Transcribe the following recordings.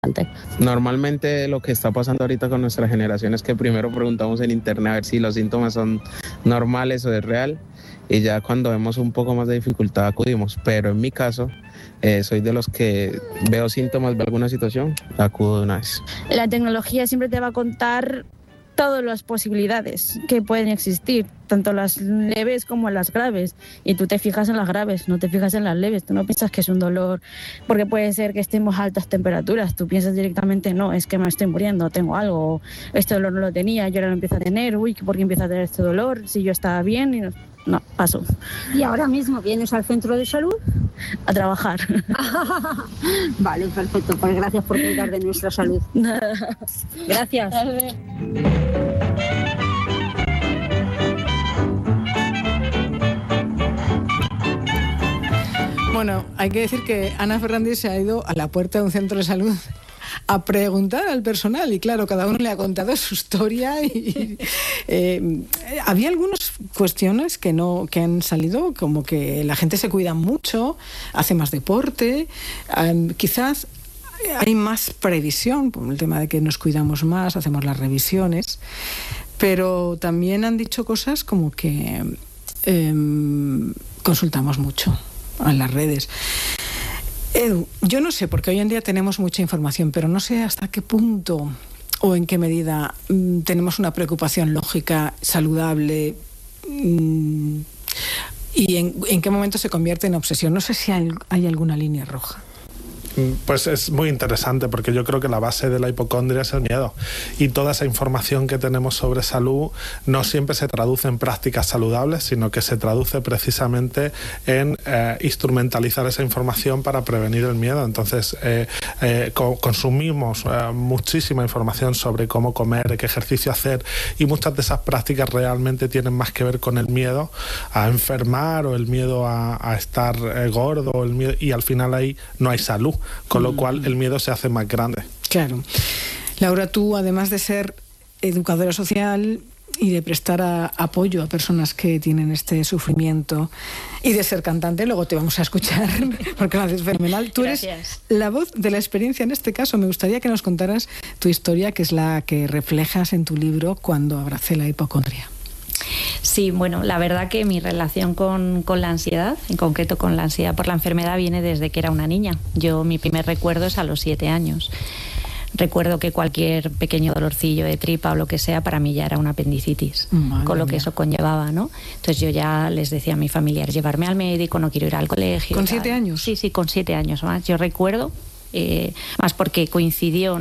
Normalmente lo que está pasando ahorita con nuestra generación es que primero preguntamos en internet a ver si los síntomas son normales o es real, y ya cuando vemos un poco más de dificultad acudimos, pero en mi caso soy de los que veo síntomas, veo alguna situación, acudo de una vez. La tecnología siempre te va a contar todas las posibilidades que pueden existir, tanto las leves como las graves, y tú te fijas en las graves, no te fijas en las leves. Tú no piensas que es un dolor porque puede ser que estemos a altas temperaturas, tú piensas directamente, no, es que me estoy muriendo, tengo algo, este dolor no lo tenía, yo ahora lo empiezo a tener, uy, ¿por qué empiezo a tener este dolor? Si yo estaba bien y no, pasó. ¿Y ahora mismo vienes al centro de salud? A trabajar. Vale, perfecto, pues gracias por cuidar de nuestra salud. Gracias. Bueno, hay que decir que Ana Ferrandis se ha ido a la puerta de un centro de salud a preguntar al personal, y claro, cada uno le ha contado su historia y había algunas cuestiones que han salido, como que la gente se cuida mucho, hace más deporte, quizás hay más previsión por el tema de que nos cuidamos más, hacemos las revisiones, pero también han dicho cosas como que consultamos mucho en las redes. Edu, yo no sé, porque hoy en día tenemos mucha información, pero no sé hasta qué punto o en qué medida tenemos una preocupación lógica, saludable, y en qué momento se convierte en obsesión. No sé si hay alguna línea roja. Pues es muy interesante, porque yo creo que la base de la hipocondria es el miedo, y toda esa información que tenemos sobre salud no siempre se traduce en prácticas saludables, sino que se traduce precisamente en instrumentalizar esa información para prevenir el miedo. Entonces consumimos muchísima información sobre cómo comer, qué ejercicio hacer, y muchas de esas prácticas realmente tienen más que ver con el miedo a enfermar o el miedo a estar gordo, o el miedo, y al final ahí no hay salud, con lo cual el miedo se hace más grande. Claro. Laura, tú, además de ser educadora social y de prestar apoyo a personas que tienen este sufrimiento, y de ser cantante, luego te vamos a escuchar porque lo haces fenomenal. Tú Gracias. Eres la voz de la experiencia en este caso. Me gustaría que nos contaras tu historia, que es la que reflejas en tu libro Cuando abracé la hipocondria. Sí, bueno, la verdad que mi relación con la ansiedad, en concreto con la ansiedad por la enfermedad, viene desde que era una niña. Mi primer recuerdo es a los 7 años. Recuerdo que cualquier pequeño dolorcillo de tripa o lo que sea, para mí ya era una apendicitis, con lo que eso conllevaba, ¿no? Entonces yo ya les decía a mi familia, llevarme al médico, no quiero ir al colegio. ¿Con 7 años? Sí, con 7 años más. Yo recuerdo, más porque coincidió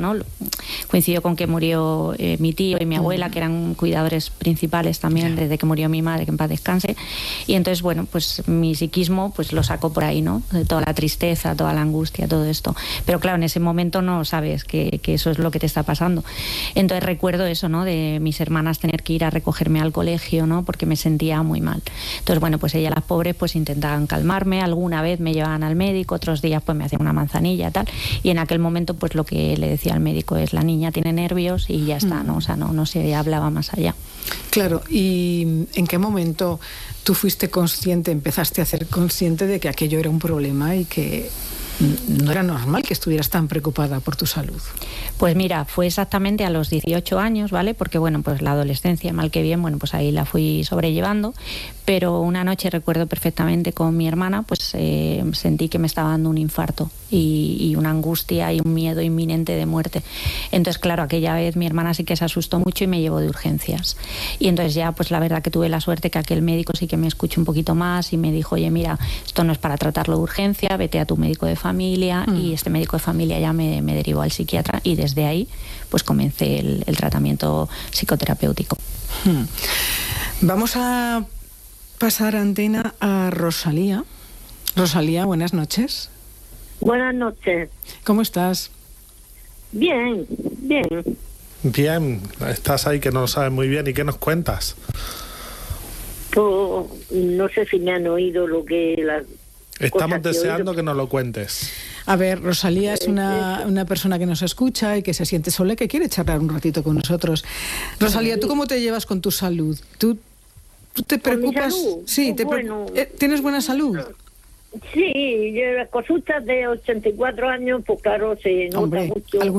con que murió mi tío y mi abuela, que eran cuidadores principales también desde que murió mi madre, que en paz descanse, y entonces bueno, pues mi psiquismo pues lo sacó por ahí, ¿no? De toda la tristeza, toda la angustia, todo esto, pero claro, en ese momento no sabes que eso es lo que te está pasando. Entonces recuerdo eso, ¿no? De mis hermanas tener que ir a recogerme al colegio, ¿no? Porque me sentía muy mal. Entonces bueno, pues ellas, las pobres, pues intentaban calmarme, alguna vez me llevaban al médico, otros días pues me hacían una manzanilla, tal. Y en aquel momento pues lo que le decía al médico es, la niña tiene nervios y ya está, ¿no? O sea, no se hablaba más allá. Claro, ¿y en qué momento tú fuiste consciente, empezaste a ser consciente de que aquello era un problema y que no era normal que estuvieras tan preocupada por tu salud? Pues mira, fue exactamente a los 18 años, ¿vale? Porque bueno, pues la adolescencia, mal que bien, bueno, pues ahí la fui sobrellevando, pero una noche recuerdo perfectamente con mi hermana, pues sentí que me estaba dando un infarto y una angustia y un miedo inminente de muerte. Entonces, claro, aquella vez mi hermana sí que se asustó mucho y me llevó de urgencias. Y entonces ya, pues la verdad que tuve la suerte que aquel médico sí que me escuchó un poquito más y me dijo, oye, mira, esto no es para tratarlo de urgencia, vete a tu médico de familia. Y este médico de familia ya me derivó al psiquiatra, y desde ahí pues comencé el tratamiento psicoterapéutico. Vamos a pasar antena a Rosalía. Rosalía, buenas noches. Buenas noches. ¿Cómo estás? Bien. Bien, estás ahí que no lo sabes muy bien. ¿Y qué nos cuentas? Pues no sé si me han oído lo que... Estamos deseando que nos lo cuentes. A ver, Rosalía es una persona que nos escucha y que se siente sola y que quiere charlar un ratito con nosotros. Rosalía, ¿tú cómo te llevas con tu salud? ¿Tú te preocupas? ¿Con mi salud? Sí, bueno, ¿tienes buena salud? Sí, las consultas de 84 años, pues claro, se nota Hombre, mucho.